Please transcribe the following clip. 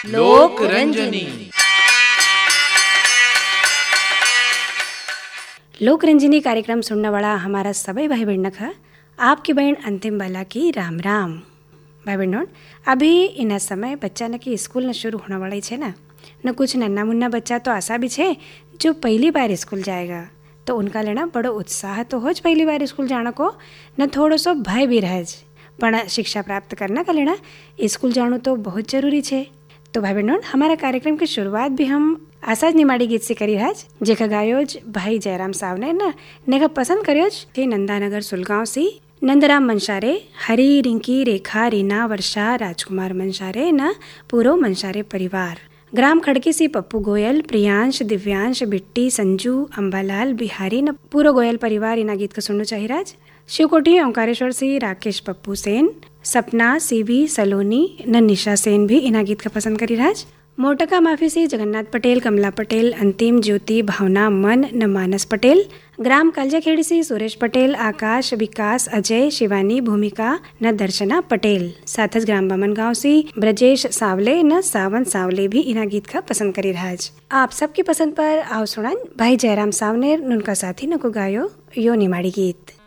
लोक रंजनी। लोक रंजनी कार्यक्रम सुनने वाला हमारा सभी भाई बहन का आपकी बहन अंतिम बाला की राम राम। भाई बहनों, अभी इन समय बच्चा न की स्कूल न शुरू होने वाली है ना, न कुछ नन्ना मुन्ना बच्चा तो ऐसा भी है जो पहली बार स्कूल जाएगा, तो उनका लेना बड़ो उत्साह तो हो पहली बार स्कूल जाना को, न थोड़ो सो भय भी रहे, पण शिक्षा प्राप्त करना का लेना स्कूल जाना तो बहुत जरूरी है। तो भाई बहनों, हमारा कार्यक्रम की शुरुआत भी हम आसाज निमाड़ी गीत से करी राज, जेका गायोज भाई जयराम साहब ने ना नेका पसंद करियोज थे नंदानगर सुलगांव से नंदराम मंशारे, हरी, रिंकी, रेखा, रीना, वर्षा, राजकुमार मंशारे न पूरो मंशारे परिवार, ग्राम खड़की से पप्पू गोयल, प्रियांश, दिव्यांश, बिट्टी, संजू, अंबालाल, बिहारी न पूरो गोयल परिवार इना गीत का सुनना चाहिए राज। शिवकोटी ओंकारेश्वर से राकेश पप्पू सेन, सपना, सीवी, सलोनी न निशा सेन भी इना गीत का पसंद करी राज। मोटका माफी से जगन्नाथ पटेल, कमला पटेल, अंतिम, ज्योति, भावना, मन न मानस पटेल, ग्राम कलजाखेड़ी से सुरेश पटेल, आकाश, विकास, अजय, शिवानी, भूमिका न दर्शना पटेल, साथज ग्राम बमन गांव से ब्रजेश सावले न सावन सावले भी इना गीत का पसंद करी राज। आप सबकी पसंद पर आओ सुनान भाई जयराम सावने उनका साथी न को गायो यो निमाड़ी गीत।